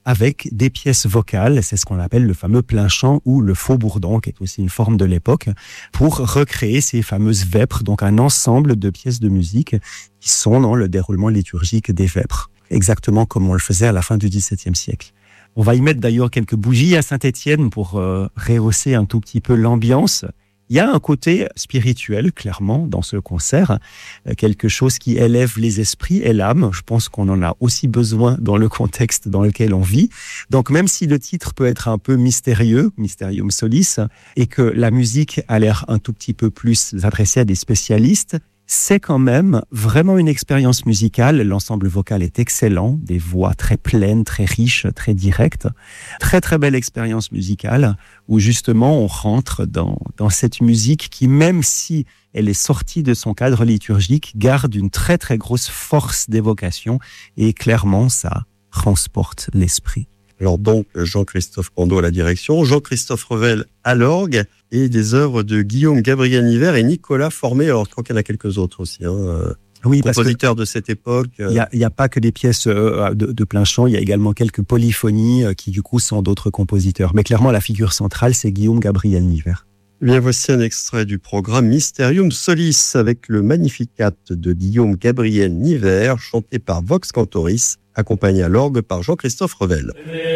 avec des pièces vocales. C'est ce qu'on appelle le fameux plein chant ou le faux bourdon, qui est aussi une forme de l'époque, pour recréer ces fameuses vêpres, donc un ensemble de pièces de musique qui sont dans le déroulement liturgique des vêpres, exactement comme on le faisait à la fin du XVIIe siècle. On va y mettre d'ailleurs quelques bougies à Saint-Étienne pour rehausser un tout petit peu l'ambiance. Il y a un côté spirituel, clairement, dans ce concert, quelque chose qui élève les esprits et l'âme. Je pense qu'on en a aussi besoin dans le contexte dans lequel on vit. Donc, même si le titre peut être un peu mystérieux, Mysterium Solis, et que la musique a l'air un tout petit peu plus adressée à des spécialistes, c'est quand même vraiment une expérience musicale. L'ensemble vocal est excellent, des voix très pleines, très riches, très directes. Très, très belle expérience musicale où justement on rentre dans cette musique qui, même si elle est sortie de son cadre liturgique, garde une très, très grosse force d'évocation et clairement, ça transporte l'esprit. Alors donc, Jean-Christophe Pendeau à la direction, Jean-Christophe Revel à l'orgue et des œuvres de Guillaume Gabriel Niver et Nicolas Formé. Alors, je crois qu'il y en a quelques autres aussi, oui, compositeurs de cette époque. Il y a pas que des pièces de plein chant, il y a également quelques polyphonies qui du coup sont d'autres compositeurs. Mais clairement, la figure centrale, c'est Guillaume Gabriel Niver. Bien, voici un extrait du programme Mysterium Solis avec le Magnificat de Guillaume Gabriel Niver, chanté par Vox Cantoris, accompagné à l'orgue par Jean-Christophe Revel.